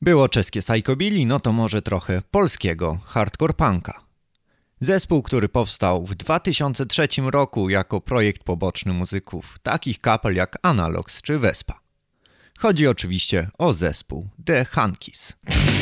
Było czeskie psychobilly, no to może trochę polskiego hardcore punka. Zespół, który powstał w 2003 roku jako projekt poboczny muzyków takich kapel jak Analogs czy Vespa. Chodzi oczywiście o zespół The Hankies.